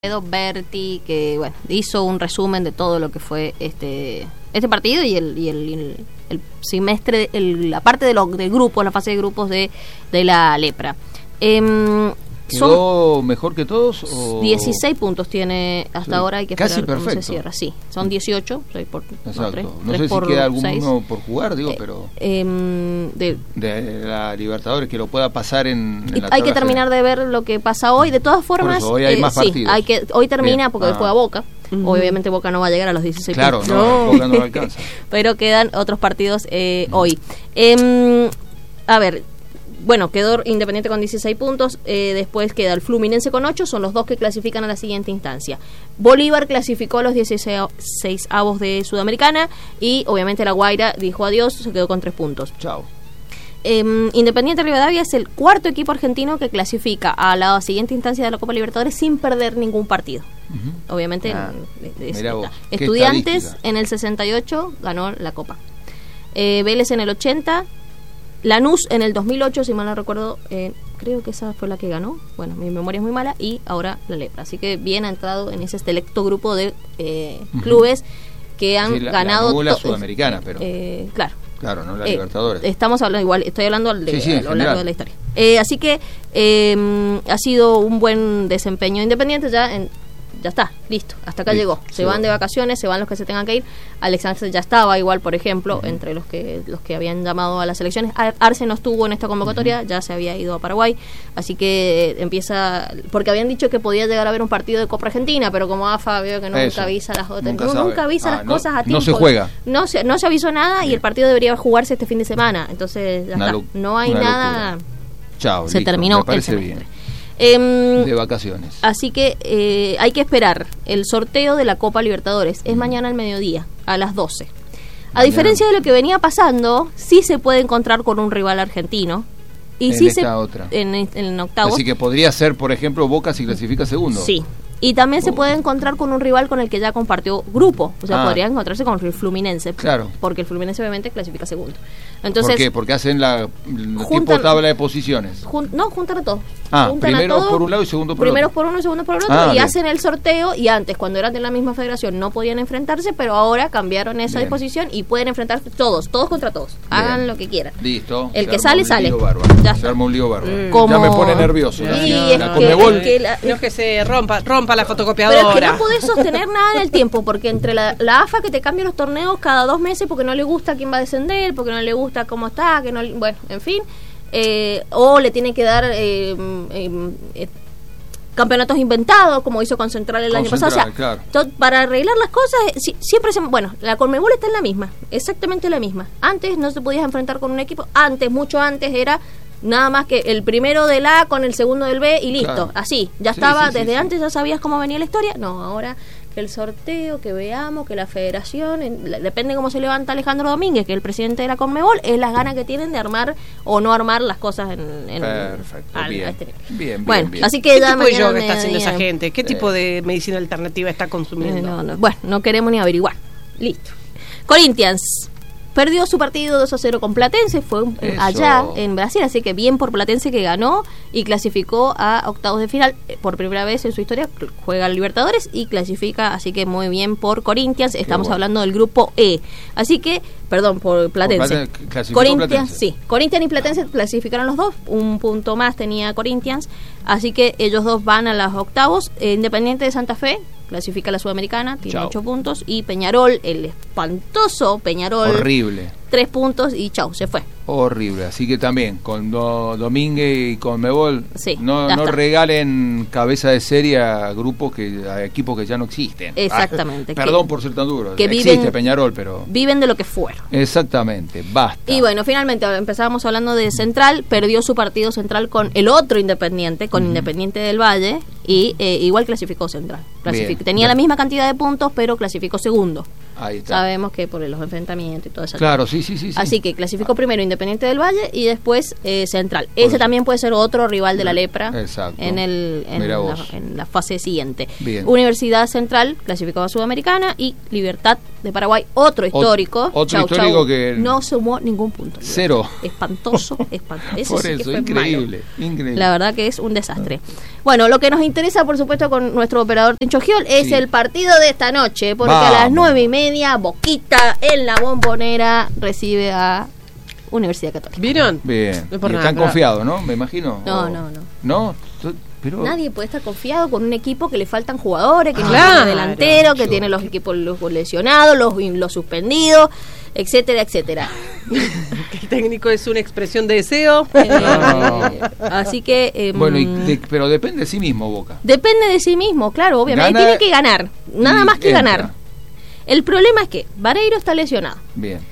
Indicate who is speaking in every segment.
Speaker 1: Berti, que bueno, hizo un resumen de todo lo que fue este partido y el semestre, la parte de del grupo, la fase de grupos de la Lepra.
Speaker 2: ¿Quedó mejor que todos? ¿O?
Speaker 1: 16 puntos tiene hasta ahora, hay que esperar
Speaker 2: casi perfecto.
Speaker 1: Cómo se cierra. Sí, son 18, 6 por
Speaker 2: Exacto.
Speaker 1: 3,
Speaker 2: no sé si queda alguno por jugar, pero de la Libertadores que lo pueda pasar en la
Speaker 1: hay que terminar de ver lo que pasa hoy. De todas formas,
Speaker 2: eso, hoy hay más partidos.
Speaker 1: Hoy termina porque hoy juega Boca. Obviamente Boca no va a llegar a los 16 puntos.
Speaker 2: Claro, Boca no lo alcanza.
Speaker 1: Pero quedan otros partidos hoy. A ver, bueno, quedó Independiente con 16 puntos, después queda el Fluminense con 8, son los dos que clasifican a la siguiente instancia. Bolívar clasificó a los 16avos de Sudamericana y obviamente La Guaira dijo adiós, se quedó con 3 puntos.
Speaker 2: Chao.
Speaker 1: Independiente Rivadavia es el cuarto equipo argentino que clasifica a la siguiente instancia de la Copa Libertadores sin perder ningún partido. Obviamente, Estudiantes en el 68 ganó la Copa. Vélez en el 80, Lanús en el 2008, si mal no recuerdo, creo que esa fue la que ganó. Bueno, mi memoria es muy mala. Y ahora la Lepra. Así que bien ha entrado en ese selecto grupo de clubes que han ganado.
Speaker 2: La Sudamericana, pero.
Speaker 1: Claro.
Speaker 2: Claro, no la Libertadores.
Speaker 1: Estamos hablando igual, estoy hablando a lo largo de la historia. Así que ha sido un buen desempeño Independiente ya está, listo, hasta acá llegó. Se van de vacaciones, se van los que se tengan que ir. Alex Ángel ya estaba igual, por ejemplo, entre los que habían llamado a las elecciones. Arce no estuvo en esta convocatoria, ya se había ido a Paraguay, así que empieza, porque habían dicho que podía llegar a haber un partido de Copa Argentina, pero como AFA veo que nunca avisa las cosas a tiempo.
Speaker 2: No se juega.
Speaker 1: No se avisó nada y el partido debería jugarse este fin de semana, entonces ya está. No hay nada.
Speaker 2: Chao,
Speaker 1: se
Speaker 2: listo,
Speaker 1: terminó
Speaker 2: me parece
Speaker 1: el
Speaker 2: bien.
Speaker 1: semestre.
Speaker 2: De vacaciones.
Speaker 1: Así que hay que esperar el sorteo de la Copa Libertadores. Es mañana al mediodía, a las 12. A diferencia de lo que venía pasando, sí se puede encontrar con un rival argentino. Y en octavos.
Speaker 2: Así que podría ser, por ejemplo, Boca si clasifica segundo.
Speaker 1: Sí. Y también se puede encontrar con un rival con el que ya compartió grupo. O sea, podría encontrarse con el Fluminense.
Speaker 2: Claro.
Speaker 1: Porque el Fluminense obviamente clasifica segundo. Entonces,
Speaker 2: ¿por qué? Porque hacen la tipo tabla de posiciones.
Speaker 1: Juntan a todos.
Speaker 2: Primero por un lado y segundo por
Speaker 1: Primero
Speaker 2: otro.
Speaker 1: por uno y segundo por el otro. Y hacen el sorteo. Y antes, cuando eran de la misma federación, no podían enfrentarse. Pero ahora cambiaron esa disposición y pueden enfrentarse todos contra todos. Hagan lo que quieran.
Speaker 2: Listo.
Speaker 1: El que sale, sale.
Speaker 2: Se arma un lío bárbaro. Ya me pone nervioso.
Speaker 1: La
Speaker 2: Conmebol.
Speaker 3: No es que se rompa la fotocopiadora.
Speaker 1: Pero es que no podés sostener nada en el tiempo, porque entre la AFA que te cambia los torneos cada 2 meses porque no le gusta quién va a descender, porque no le gusta cómo está, bueno, en fin, o le tiene que dar campeonatos inventados, como hizo con Central el año pasado. O sea,
Speaker 2: claro.
Speaker 1: Para arreglar las cosas, siempre la Conmebol está en la misma, exactamente la misma. Antes no se podías enfrentar con un equipo, mucho antes era nada más que el primero del A con el segundo del B y listo, claro. Así, ya estaba, desde antes ya sabías cómo venía la historia. No, ahora que el sorteo, que veamos, que la federación, depende cómo se levanta Alejandro Domínguez, que es el presidente de la Conmebol, es las ganas que tienen de armar o no armar las cosas
Speaker 2: perfecto, bien.
Speaker 1: Bueno,
Speaker 2: bien.
Speaker 1: Así que
Speaker 3: ¿Qué tipo de yoga está haciendo esa gente? ¿Qué tipo de medicina alternativa está consumiendo?
Speaker 1: Bueno, no queremos ni averiguar. Listo. Corinthians perdió su partido 2-0 con Platense, fue allá en Brasil, así que bien por Platense que ganó y clasificó a octavos de final. Por primera vez en su historia juega al Libertadores y clasifica, así que muy bien por Corinthians. Estamos hablando del grupo E. Así que, perdón, por Platense. Corinthians y Platense clasificaron los dos, un punto más tenía Corinthians, así que ellos dos van a los octavos. Independiente de Santa Fe clasifica la Sudamericana, tiene 8 puntos, y Peñarol, el espantoso Peñarol,
Speaker 2: horrible,
Speaker 1: 3 puntos y se fue.
Speaker 2: Horrible, así que también con Domínguez y Conmebol no regalen cabeza de serie a grupos a equipos que ya no existen.
Speaker 1: Exactamente.
Speaker 2: Perdón por ser tan duro,
Speaker 1: que
Speaker 2: existe Peñarol, pero
Speaker 1: viven de lo que fueron.
Speaker 2: Exactamente, basta.
Speaker 1: Y bueno, finalmente empezábamos hablando de Central, perdió su partido Central con el otro Independiente, con Independiente del Valle, y igual clasificó Central. Tenía la misma cantidad de puntos, pero clasificó segundo.
Speaker 2: Ahí está.
Speaker 1: Sabemos que por los enfrentamientos y todo eso.
Speaker 2: Claro, sí.
Speaker 1: Así que clasificó primero Independiente del Valle y después Central. Ese también puede ser otro rival de la Lepra.
Speaker 2: Exacto.
Speaker 1: En la fase siguiente.
Speaker 2: Bien.
Speaker 1: Universidad Central clasificó a Sudamericana y Libertad de Paraguay, otro histórico.
Speaker 2: Otro histórico que
Speaker 1: no sumó ningún punto.
Speaker 2: Cero.
Speaker 1: Espantoso.
Speaker 2: Por eso, increíble.
Speaker 1: La verdad que es un desastre. Bueno, lo que nos interesa, por supuesto, con nuestro operador Tincho Giol es el partido de esta noche, porque a las 9:30, Boquita en la Bombonera recibe a Universidad Católica.
Speaker 3: ¿Vieron?
Speaker 2: Bien. No están confiados, ¿no? Me imagino.
Speaker 1: No.
Speaker 2: ¿No? Pero...
Speaker 1: Nadie puede estar confiado con un equipo que le faltan jugadores, que no tiene delantero, que tiene los equipos lesionados, los suspendidos, etcétera, etcétera.
Speaker 3: El técnico es una expresión de deseo.
Speaker 1: Así que...
Speaker 2: bueno, pero depende de sí mismo, Boca.
Speaker 1: Depende de sí mismo, claro, obviamente. Tiene que ganar, nada más que ganar. El problema es que Vareiro está lesionado.
Speaker 2: Bien.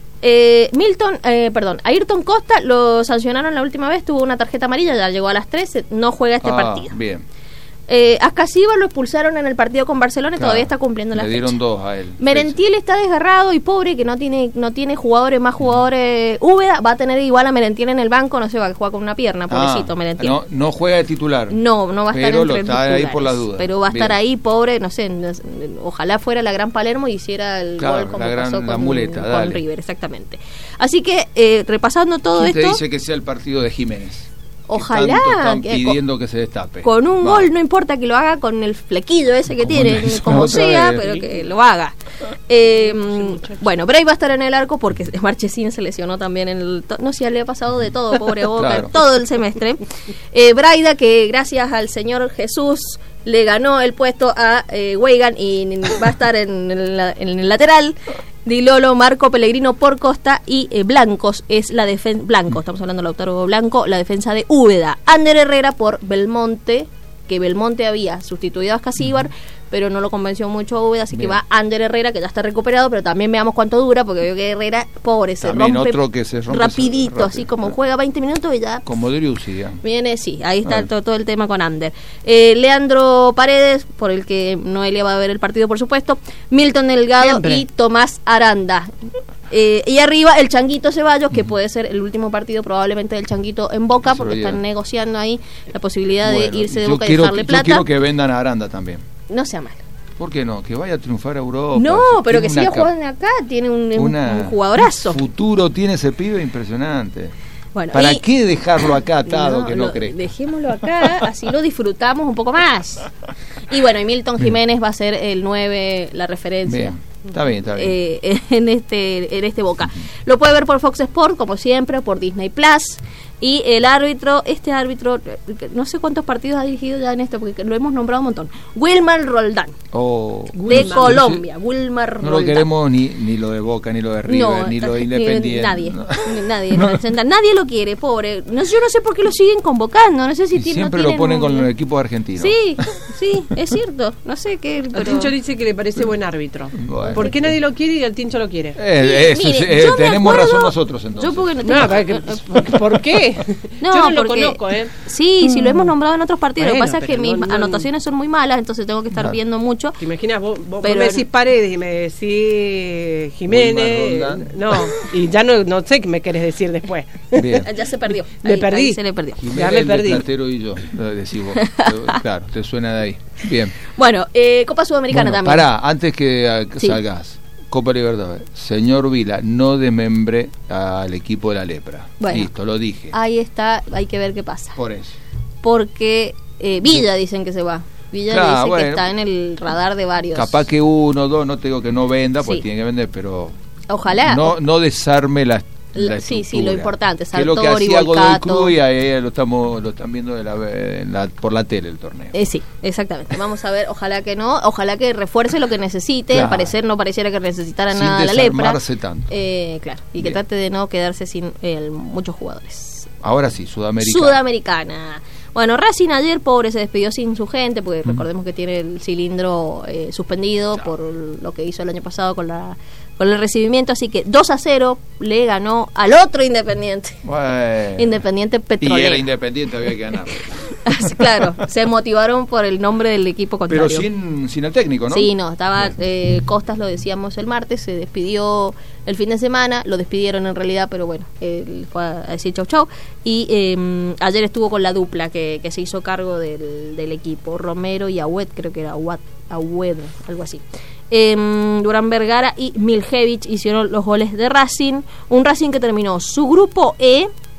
Speaker 1: Ayrton Costa lo sancionaron la última vez, tuvo una tarjeta amarilla, ya llegó a las 13, no juega este partido.
Speaker 2: Bien.
Speaker 1: Ascasiba lo expulsaron en el partido con Barcelona y todavía está cumpliendo la fecha.
Speaker 2: Le dieron 2 a él.
Speaker 1: Merentiel está desgarrado y pobre, que no tiene jugadores, más jugadores. Úbeda va a tener igual a Merentiel en el banco, no se va a jugar con una pierna, pobrecito Merentiel.
Speaker 2: No juega de titular.
Speaker 1: No va a estar entre los
Speaker 2: titulares, ahí por la duda.
Speaker 1: Pero va a estar ahí, pobre, no sé, ojalá fuera la gran Palermo y hiciera el gol como pasó con River, exactamente. Así que, repasando todo esto...
Speaker 2: ¿Quién te dice que sea el partido de Jiménez?
Speaker 1: Ojalá
Speaker 2: están pidiendo que se destape.
Speaker 1: Con un gol, no importa que lo haga con el flequillo ese que tiene, como sea, pero que lo haga. Bueno, Bray va a estar en el arco porque Marchesín se lesionó también en el... No sé, le ha pasado de todo, pobre Boca, todo el semestre. Braida, que gracias al Señor Jesús le ganó el puesto a Weigan y va a estar en el lateral. Di Lolo, Marco Pellegrino por Costa y Blancos es la defensa. Blanco, estamos hablando de Lautaro Blanco, la defensa de Úbeda. Ander Herrera por Belmonte, que Belmonte había sustituido a Ascasíbar, pero no lo convenció mucho a Úbeda, así que va Ander Herrera, que ya está recuperado, pero también veamos cuánto dura, porque veo que Herrera, pobre, se rompe,
Speaker 2: otro que se rompe
Speaker 1: rapidito, así como juega 20 minutos y ya...
Speaker 2: Como Driussi,
Speaker 1: viene, sí, ahí está todo el tema con Ander. Leandro Paredes, por el que Noelia va a ver el partido, por supuesto. Milton Delgado y Tomás Aranda. Y arriba el Changuito Ceballos, que puede ser el último partido probablemente del Changuito en Boca, porque están negociando ahí la posibilidad de irse de Boca y dejarle plata.
Speaker 2: Yo quiero que vendan a Aranda también.
Speaker 1: No sea malo.
Speaker 2: ¿Por qué no? Que vaya a triunfar a Europa.
Speaker 1: No, pero que siga jugando acá, tiene un jugadorazo.
Speaker 2: Futuro tiene ese pibe impresionante.
Speaker 1: Bueno,
Speaker 2: ¿para qué dejarlo acá atado que no crezca?
Speaker 1: Dejémoslo acá, así lo disfrutamos un poco más. Y bueno, y Milton Jiménez va a ser el 9, la referencia.
Speaker 2: Bien. Está bien.
Speaker 1: En este Boca. Lo puede ver por Fox Sport, como siempre, por Disney Plus. Y el árbitro, no sé cuántos partidos ha dirigido ya en esto, porque lo hemos nombrado un montón. Wilmar Roldán, de Colombia. Wilmar Roldán.
Speaker 2: No lo queremos ni lo de Boca, ni lo de River, ni lo de Independiente.
Speaker 1: Nadie lo quiere, pobre. Yo no sé por qué lo siguen convocando. No sé si
Speaker 2: siempre lo ponen con el equipo argentino.
Speaker 1: Sí, es cierto. No sé qué.
Speaker 3: El Tincho dice que le parece buen árbitro. Bueno, ¿por qué nadie lo quiere y el Tincho lo quiere?
Speaker 2: Tenemos razón nosotros entonces.
Speaker 3: ¿Por qué? Yo no lo conozco,
Speaker 1: Sí, lo hemos nombrado en otros partidos. Lo que pasa es que mis anotaciones son muy malas, entonces tengo que estar viendo mucho.
Speaker 3: ¿Te imaginas? Vos me decís Paredes y me decís Jiménez. No, y ya no sé qué me querés decir después.
Speaker 1: Bien. Ya se perdió.
Speaker 3: Ahí
Speaker 1: se le perdió.
Speaker 2: Jiménez, ya me perdí. Platero y yo, decís vos. Claro, te suena de ahí. Bien.
Speaker 1: Bueno, Copa Sudamericana también.
Speaker 2: Pará, antes que salgas. Copa Libertadores. Señor Vila, no desmembre al equipo de la lepra. Bueno, listo, lo dije.
Speaker 1: Ahí está, hay que ver qué pasa.
Speaker 2: Por eso.
Speaker 1: Porque Villa dicen que se va. Villa dice que está en el radar de varios.
Speaker 2: Capaz que 1, 2, no te digo que no venda, porque tiene que vender, pero...
Speaker 1: Ojalá.
Speaker 2: No desarme la
Speaker 1: sí, lo importante,
Speaker 2: que es lo que hacía Godoy Cruz y ahí lo están viendo por la tele el torneo.
Speaker 1: Sí, exactamente. Vamos a ver, ojalá que refuerce lo que necesite. Claro. Al parecer no pareciera que necesitara nada la lepra.
Speaker 2: Tanto.
Speaker 1: Claro, y que trate de no quedarse sin muchos jugadores.
Speaker 2: Ahora sí, Sudamericana.
Speaker 1: Bueno, Racing ayer, pobre, se despidió sin su gente, porque recordemos que tiene el cilindro suspendido por lo que hizo el año pasado con el recibimiento, así que 2-0 le ganó al otro Independiente.
Speaker 2: Bueno.
Speaker 1: Independiente Petrolero.
Speaker 2: Y era Independiente, había que ganar.
Speaker 1: Claro, se motivaron por el nombre del equipo contrario.
Speaker 2: Pero sin el técnico, ¿no?
Speaker 1: Sí, estaba Costas, lo decíamos el martes, se despidió el fin de semana, lo despidieron en realidad, pero bueno, fue a decir chau. Y ayer estuvo con la dupla que se hizo cargo del equipo, Romero y Agüed, creo que era Agüed, algo así. Durán Vergara y Miljevic hicieron los goles de Racing, un Racing que terminó su grupo E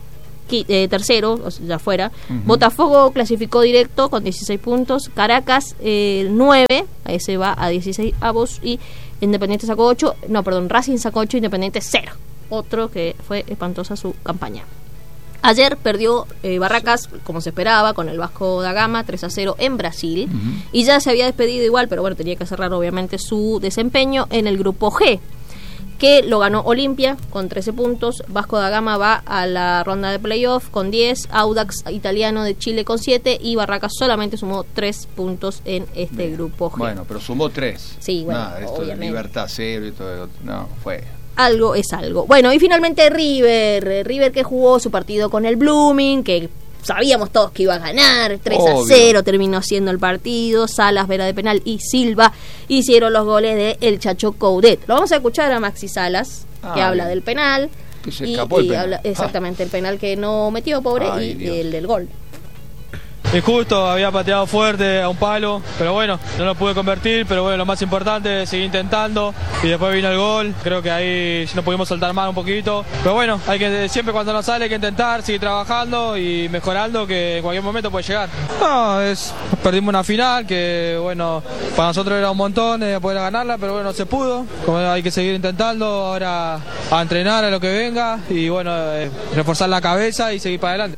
Speaker 1: tercero, o sea, ya fuera. Botafogo clasificó directo con 16 puntos. Caracas 9, ese va a 16 avos. Y Independiente sacó 8, Racing sacó 8, Independiente 0. Otro que fue espantosa su campaña. Ayer perdió Barracas, como se esperaba, con el Vasco da Gama 3-0 en Brasil. Y ya se había despedido igual, pero bueno, tenía que cerrar obviamente su desempeño en el grupo G, que lo ganó Olimpia con 13 puntos. Vasco da Gama va a la ronda de playoff con 10, Audax Italiano de Chile con 7 y Barracas solamente sumó 3 puntos en este grupo G.
Speaker 2: Bueno, pero sumó 3.
Speaker 1: Sí, bueno,
Speaker 2: esto de Libertad 0 y todo, no, fue...
Speaker 1: Algo es algo. Bueno, y finalmente River que jugó su partido con el Blooming, que sabíamos todos que iba a ganar, 3-0 terminó siendo el partido. Salas, Vera de penal y Silva hicieron los goles de el Chacho Coudet. Lo vamos a escuchar a Maxi Salas, que habla del penal.
Speaker 2: Que se escapó el penal.
Speaker 1: Habla exactamente el penal que no metió, pobre, y el del gol.
Speaker 4: Injusto, había pateado fuerte a un palo, pero bueno, no lo pude convertir, pero bueno, lo más importante, seguí intentando y después vino el gol. Creo que ahí nos pudimos soltar mal un poquito, pero bueno, hay que siempre cuando nos sale hay que intentar, seguir trabajando y mejorando, que en cualquier momento puede llegar. No, perdimos una final que bueno, para nosotros era un montón poder ganarla, pero bueno, no se pudo. Como hay que seguir intentando, ahora a entrenar a lo que venga y bueno, reforzar la cabeza y seguir para adelante.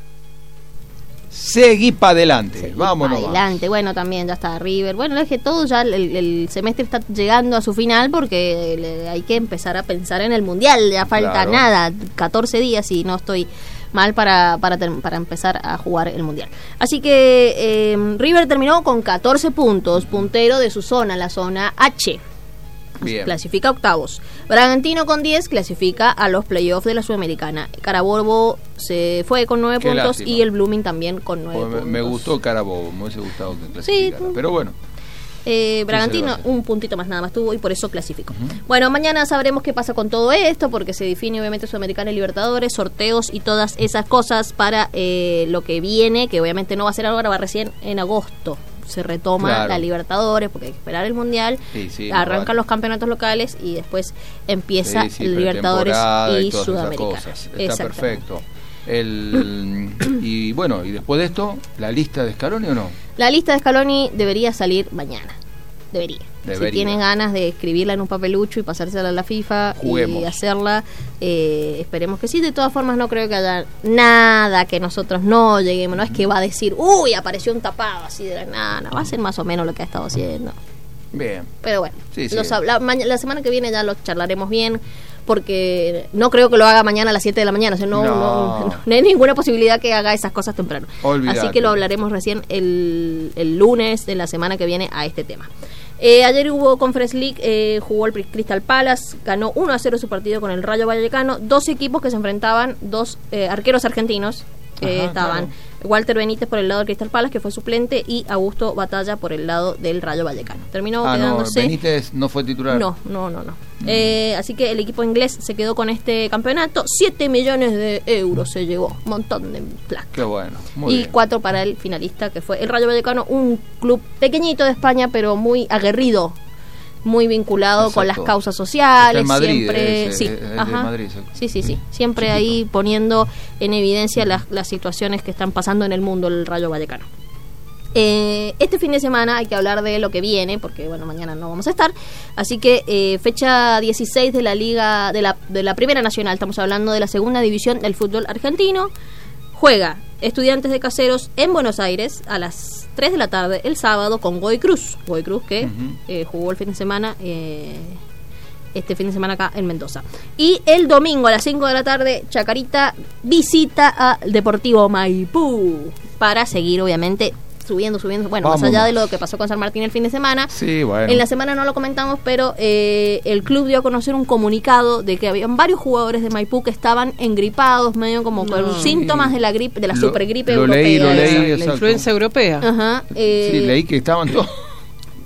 Speaker 2: Seguí para adelante, vámonos.
Speaker 1: Adelante, bueno, también ya está River. Bueno, es que todo ya el semestre está llegando a su final porque hay que empezar a pensar en el Mundial. Ya falta nada, 14 días y no estoy mal para empezar a jugar el Mundial. Así que River terminó con 14 puntos, puntero de su zona, la zona H. Bien. Clasifica octavos. Bragantino con 10 clasifica a los playoffs de la Sudamericana. Carabobo se fue con 9 puntos lástima. Y el Blooming también con 9 puntos.
Speaker 2: Me gustó Carabobo, me hubiese gustado que clasificara, pero bueno.
Speaker 1: Bragantino un puntito más nada más tuvo y por eso clasificó. Bueno, mañana sabremos qué pasa con todo esto porque se define obviamente Sudamericana y Libertadores, sorteos y todas esas cosas para lo que viene, que obviamente no va a ser ahora, va recién en agosto. Se retoma la Libertadores porque hay que esperar el Mundial, arrancan los campeonatos locales y después empieza el Libertadores y Sudamericana.
Speaker 2: Está perfecto. Y bueno, y después de esto, ¿la lista de Scaloni o no?
Speaker 1: La lista de Scaloni debería salir mañana. Debería. Si tienen ganas de escribirla en un papelucho y pasársela a la FIFA y hacerla, esperemos que sí. De todas formas no creo que haya nada que nosotros no lleguemos. No es que va a decir, uy, apareció un tapado así de la nada. Va a ser más o menos lo que ha estado haciendo.
Speaker 2: Bien.
Speaker 1: Pero bueno, la semana que viene ya lo charlaremos bien, porque no creo que lo haga mañana a las 7 de la mañana. O sea, no hay ninguna posibilidad que haga esas cosas temprano.
Speaker 2: Olvídate.
Speaker 1: Así que lo hablaremos recién el lunes de la semana que viene a este tema. Ayer hubo Conference League, jugó el Crystal Palace, ganó 1-0 su partido con el Rayo Vallecano. Dos equipos que se enfrentaban, dos arqueros argentinos. Estaban Walter Benítez por el lado del Crystal Palace, que fue suplente, y Augusto Batalla por el lado del Rayo Vallecano. Terminó quedándose...
Speaker 2: No, Benítez no fue titular.
Speaker 1: No. Así que el equipo inglés se quedó con este campeonato. 7 millones de euros se llevó, un montón de plata.
Speaker 2: Qué bueno, muy bien.
Speaker 1: 4 para el finalista, que fue el Rayo Vallecano, un club pequeñito de España, pero muy aguerrido, muy vinculado con las causas sociales.
Speaker 2: Está en Madrid,
Speaker 1: siempre
Speaker 2: de Madrid.
Speaker 1: Sí. Siempre chiquito. Ahí poniendo en evidencia las situaciones que están pasando en el mundo el Rayo Vallecano. Este fin de semana hay que hablar de lo que viene, porque bueno, mañana no vamos a estar, así que fecha 16 de la Liga de la Primera Nacional, estamos hablando de la segunda división del fútbol argentino. Juega Estudiantes de Caseros en Buenos Aires a las 3 de la tarde el sábado con Godoy Cruz que jugó el fin de semana, este fin de semana acá en Mendoza. Y el domingo a las 5 de la tarde Chacarita visita al Deportivo Maipú para seguir obviamente subiendo. Bueno, más allá de lo que pasó con San Martín el fin de semana.
Speaker 2: Sí, bueno.
Speaker 1: En la semana no lo comentamos, pero el club dio a conocer un comunicado de que habían varios jugadores de Maipú que estaban engripados, medio como con síntomas de la gripe, de la supergripe europea.
Speaker 2: Leí,
Speaker 3: la influenza europea.
Speaker 1: Ajá.
Speaker 2: Sí, leí que estaban todos.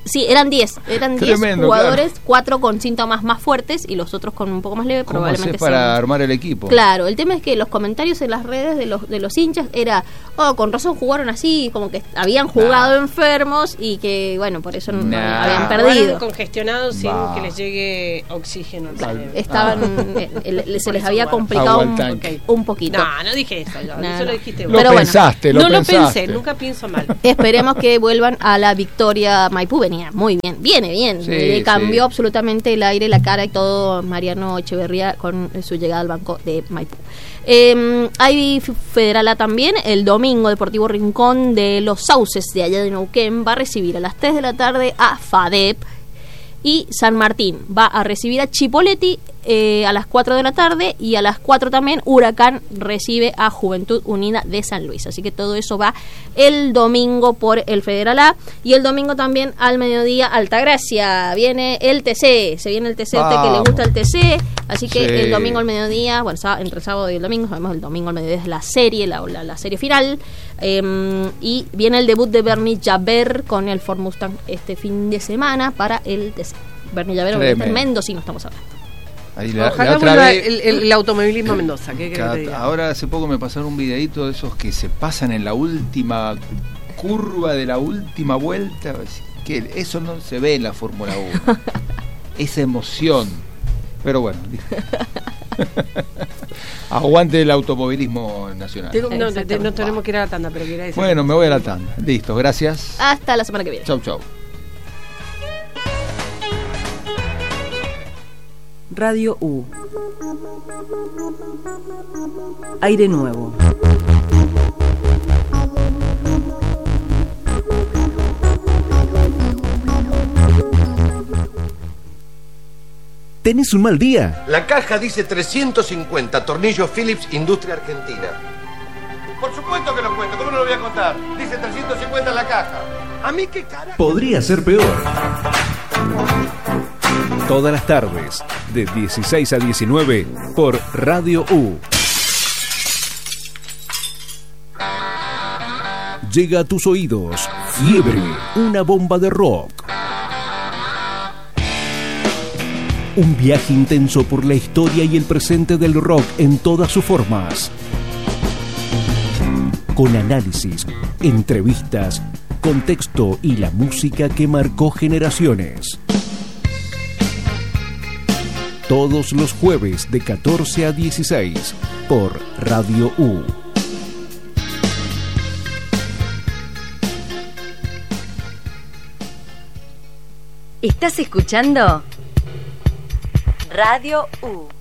Speaker 1: Sí, eran 10 jugadores, claro. 4 con síntomas más fuertes y los otros con un poco más leve.
Speaker 2: ¿Cómo
Speaker 1: probablemente
Speaker 2: para armar el equipo?
Speaker 1: Claro, el tema es que los comentarios en las redes de los hinchas era, con razón jugaron así, como que habían jugado enfermos y que, bueno, por eso habían perdido.
Speaker 3: Jugaron congestionados sin que les llegue oxígeno.
Speaker 1: Estaban, se les había complicado un poquito.
Speaker 3: No dije eso, eso lo dijiste vos.
Speaker 2: Lo pensaste,
Speaker 3: no lo pensé, nunca pienso mal.
Speaker 1: Esperemos que vuelvan a la victoria. Maipú venía muy bien, viene bien.
Speaker 2: Sí,
Speaker 1: le cambió absolutamente el aire, la cara y todo Mariano Echeverría con su llegada al banco de Maipú. Hay Federal A también. El domingo Deportivo Rincón de los Sauces de allá de Neuquén va a recibir a las 3 de la tarde a FADEP. Y San Martín va a recibir a Chipoleti a las 4 de la tarde, y a las 4 también Huracán recibe a Juventud Unida de San Luis. Así que todo eso va el domingo por el Federal A. Y el domingo también al mediodía Altagracia, viene el TC, se viene el TC, a usted que le gusta el TC, así que el domingo al mediodía, bueno, entre el sábado y el domingo, sabemos el domingo al mediodía es la serie, la serie final, y viene el debut de Bernie Javer con el Ford Mustang este fin de semana para el TC. Bernie Javer, obviamente, en Mendocino estamos hablando.
Speaker 3: Ojalá vuelva el automovilismo a Mendoza.
Speaker 2: Ahora hace poco me pasaron un videíto de esos que se pasan en la última curva de la última vuelta, que eso no se ve en la Fórmula 1. Esa emoción. Pero bueno, aguante el automovilismo nacional.
Speaker 3: No tenemos que ir a la tanda, pero quería decir.
Speaker 2: Bueno, me voy a la tanda. Listo, gracias.
Speaker 1: Hasta la semana que viene.
Speaker 2: Chau, chau.
Speaker 5: Radio U. Aire nuevo.
Speaker 6: ¿Tenés un mal día?
Speaker 7: La caja dice 350, tornillos Philips, Industria Argentina. Por supuesto que lo cuento, ¿cómo no lo voy a contar? Dice 350 en la caja. ¿A mí qué carajo?
Speaker 6: Podría ser peor. Todas las tardes, de 16 a 19, por Radio U. Llega a tus oídos Fiebre, una bomba de rock. Un viaje intenso por la historia y el presente del rock en todas sus formas. Con análisis, entrevistas, contexto y la música que marcó generaciones. Todos los jueves de 14 a 16 por Radio U.
Speaker 8: ¿Estás escuchando? Radio U.